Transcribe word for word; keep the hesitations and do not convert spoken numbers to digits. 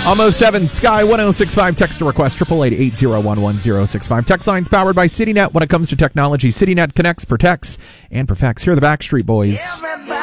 Almost Heaven, Sky one oh six five. Text to request triple eight eight zero one one zero six five. Text lines powered by CityNet. When it comes to technology, CityNet connects, protects, and perfects. Here are the Backstreet Boys.